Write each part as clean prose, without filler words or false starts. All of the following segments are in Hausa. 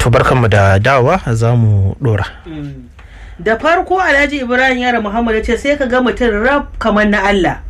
to barkanmu da dawa za mu dora. Da farko Alhaji Ibrahim Yara Muhammad ya ce sai ka ga mutum rab kamar na Allah.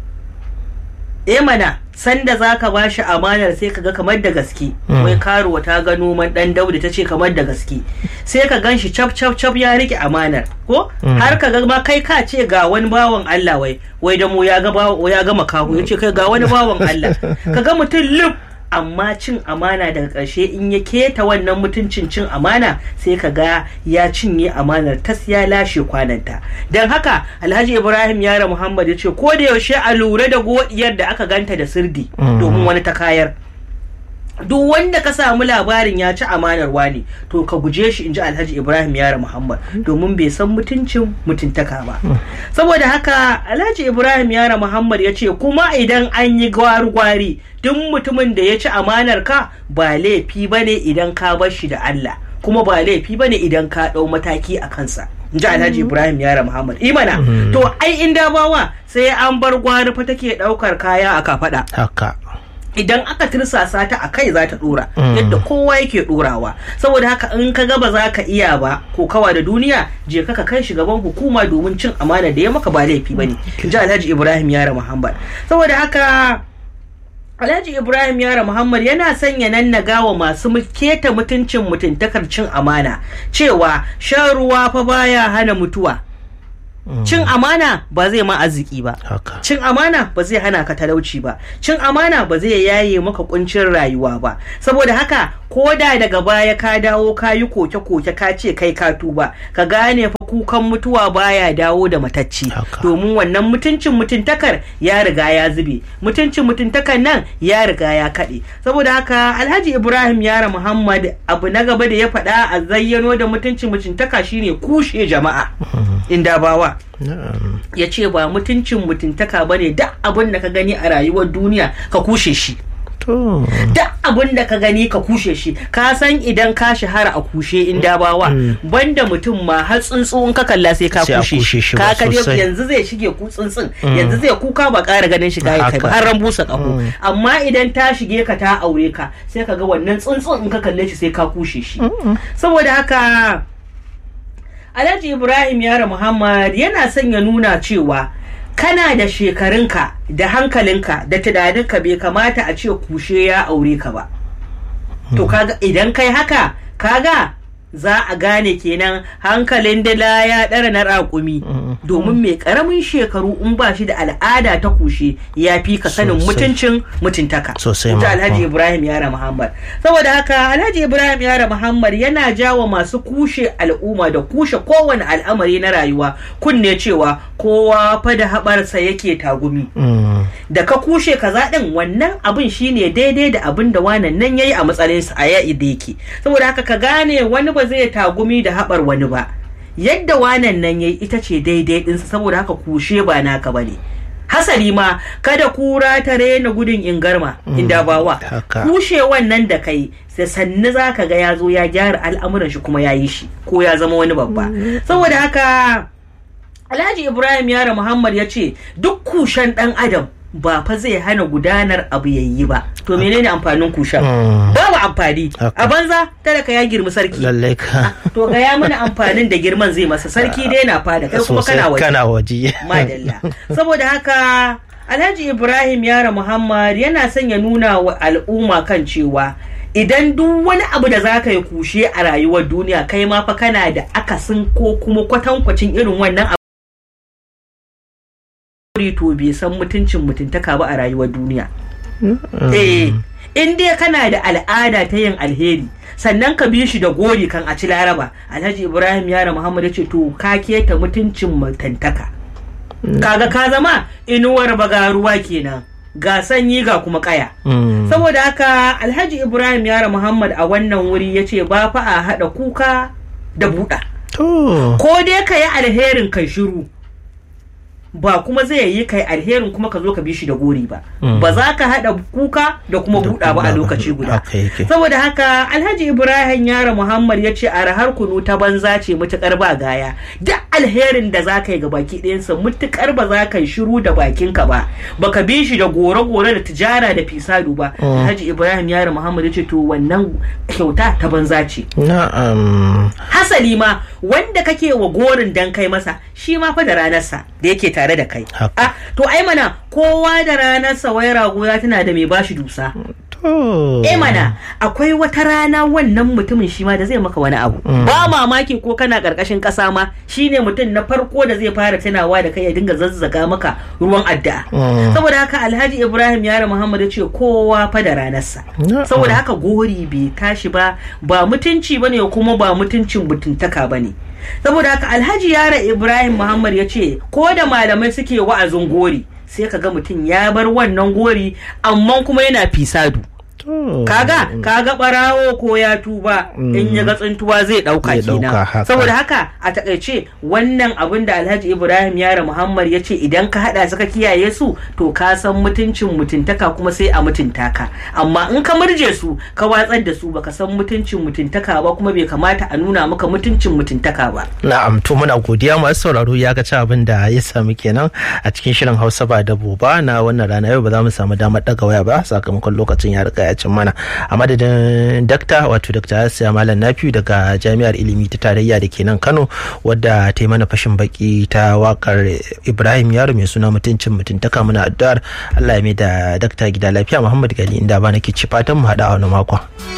Mana sanda za ka ba shi amanar sai ka ga kamar da gaske. Wai karuwa ta ga noman dan Dauda ta ce kamar da gaske. Sai ka gan shi cap ya rike amanar. Ko har ka ga ma kai ka ce ga wani bawan Allah wai da mu ya ga makaho ya ce kai ga wani bawan Allah. Ka ga mutum lub amma cin amana daga ƙarshe in ya keta wannan mutuncin cin amana sai ka ga ya cinye amanar tas ya lashe kwananta. Don haka Alhaji Ibrahim Yara Muhammad ya ce ko da yaushe a lura da godiyar da aka ganta da sirdi domin wani ta kayar. Duk wanda ka samu labarin ya ci amanar wani to ka guje shi, in ji Alhaji Ibrahim Yara Muhammad, domin bai san mutuncin mutuntaka ba. Saboda haka Alhaji Ibrahim Yara Muhammad ya ce kuma idan an yi gwari-gwari duk mutumin da ya ci amanar ka ba laifi bane idan ka bar shi da Allah, kuma ba laifi bane idan ka ɗau mataki a kansa, in ji Alhaji Ibrahim Yara Muhammad. Imana to ai in dabawa sai an bar gwari fa take ɗaukar kaya a kafaɗa. Haka. Idan aka tirsasa ta a kai za ta dora yadda kowa yake dorawa. Saboda haka in ka ga ba za ka iya ba ko kawa da duniya, je ka kai shi gaban hukuma domin cin amana da ya maka ba laifi bane, ji Alhaji Ibrahim Yara Muhammad. Saboda haka Alhaji Ibrahim Yara Muhammad yana sanya nan na gawa masu keta mutuncin mutuntakar cin amana cewa shan ruwa fa baya hana mutuwa. Cin amana ba zai ma arziki ba. Cin amana ba zai hana ka talauci ba. Cin amana ba zai yaye maka kuncin rayuwa ba. Saboda haka ko da daga baya ka dawo ka yi koke-koke ka ce kai ka tuba, ka gane fa kukan mutuwa baya dawo da matacci, domin wannan mutuncin mutuntakar ya riga ya zube, mutuncin mutuntakar nan ya riga ya kaɗe. Saboda haka Alhaji Ibrahim Yara Muhammad abu na gaba da ya faɗa a zayyano da mutuncin mutuntaka shine kushe jama'a. Inda bawa ya ce ba mutuncin mutuntaka bane duk abin da ka gani a rayuwar duniya ka kushe shi. Duk abin da ka gani ka kushe shi. Ka san idan ka shahara a kushe in dabawa banda mutum ma har tsuntsu in ka kalla sai ka kushe shi. Ka yanzu zai shige ku tsuntsun, yanzu zai kuka ba ƙara ganin shiga ya kai ba har ran busa ƙaho. Amma idan ta shige ka ta aure ka sai ka ga wannan tsuntsun in ka kalle shi sai ka kushe shi. Saboda haka Alhaji Ibrahim Yara Muhammad yana son ya nuna cewa kana da shekarunka da hankalinka da tunaninka bai kamata a ce kushe ya aure ka ba. To kaga idan kai haka kaga za a gane kenan hankalin dila ya ɗara na raƙumi, domin mai ƙaramin shekaru in ba shi da al'ada ta kushe ya fi ka sanin mutuncin mutuntaka. Ta Alhaji Ibrahim Yara Muhammad. Saboda haka Alhaji Ibrahim Yara Muhammad yana jawo masu kushe al'umma da kushe kowane al'amari na rayuwa kunne cewa kowa fa da haɓarsa yake tagumi. Da ka kushe kaza ɗin wannan abin shine daidai da abin da wannan nan yayi a matsayinsa a yayi da yake. Saboda haka ka gane wani ba zai tagumi da haɓar wani ba, yadda wanan nan yayi ita ce daidai ɗinsa. Saboda haka kushe ba naka bane. Hasali ma kada kura ta rena gudun ingarma inda bawa kushe wannan da kai sai sannu zaka ga ya zo ya gyara al'amuran shi kuma ya yi shi ko ya zama wani babba. Saboda haka Alhaji Ibrahim Yara Muhammad ya ce duk kushen ɗan adam ba fa zai hana gudanar abu yayi ba. To menene amfanin kushen? Babu amfani. A banza talaka ya girmi sarki. Lallai ka. To ga ya mana amfanin da girman zai masa. Sarki dai na fada kai kuma kana waje. Madalla. Saboda haka Alhaji Ibrahim Yara Muhammad yana son ya nuna wa al'umma kan cewa idan duk wani abu da zaka yi kushe a rayuwar duniya kai ma fa kana da akasin ko kuma kwatankwacin irin wannan to bai san mutuncin mutuntaka ba a rayuwar duniya. In dai kana da al'ada ta yin alheri sannan ka bi shi da gori kan a ci laraba, Alhaji Ibrahim Yara Muhammad ya ce to ka keta mutuncin mutuntaka. Kaga ka zama inuwar bagaruwa kenan, ga sanyi ga kuma kaya. Saboda haka Alhaji Ibrahim Yara Muhammad a wannan wuri ya ce ba fa a haɗa kuka da buɗa. Ko dai ka yi alherin kai shiru, ba kuma zai yi kai alherin kuma ka zo ka bi shi da gori ba. Ba za ka haɗa kuka da kuma buɗa ba a lokaci guda. Saboda haka Alhaji Ibrahim Yaro Muhammad ya ce arhar kunu ta banza ce mutukar ba gaya. Duk alherin da za ka yi ga baki ɗayansa mutukar ba za ka yi shiru da bakinka ba, baka bi shi da gore-gore da tijara da fisadu ba. Alhaji Ibrahim Yaro Muhammad ya ce to wannan kyauta ta banza ce. Hasali ma wanda kake wa gorin dan kai masa shi ma fa da ranarsa da yake tare da kai. To ai mana kowa da ranarsa wai rago ya tana da mai bashi dusa. Mana akwai wata rana wannan mutumin shi ma da zai maka wani abu. Ba mamaki ko kana karkashin kasa ma shine mutum na farko da zai fara tunawa da kai ya dinga zazzaga maka ruwan addu'a. Saboda haka Alhaji Ibrahim Yaro Muhammad ya ce kowa fa da ranarsa. Saboda haka gori bai tashi ba mutunci bane kuma ba mutuncin mutuntaka bane. Saboda haka Alhaji Yaro Ibrahim Muhammad ya ce ko da malamai suke wa'azin gori sai ka ga mutum ya bar wannan gori amma kuma yana fisadu. Kaga barawo ko ya tuba in ya ga tsuntuwa zai dauka kenan. Saboda haka a takaice wannan abin da Alhaji Ibrahim Yaro Muhammad ya ce idan ka hada suka kiyaye su to ka san mutuncin mutuntaka kuma sai a mutunta ka, amma in ka murje su ka watsar da su baka san mutuncin mutuntaka ba kuma bai kamata a nuna maka mutuncin mutuntaka ba. Na'am, to muna godiya masu sauraro, ya ga ci abin da ya samu kenan a cikin shirin Hausa ba dabo ba na wannan rana. Yau ba za mu samu damar daga waya ba sakamakon lokacin ya riga ya cin mana. A madadin Dr. Asiya Malam Nafiu daga Jami'ar Ilimi ta Tarayya da ke nan Kano, wadda ta yi mana fashin baki ta wakar Ibrahim Yaro mai suna mutuncin mutuntaka, muna addu'ar Allah ya mai da Dr. gida lafiya. Muhammad Gali inda ba nake ci fatan mu haɗa a wani makon.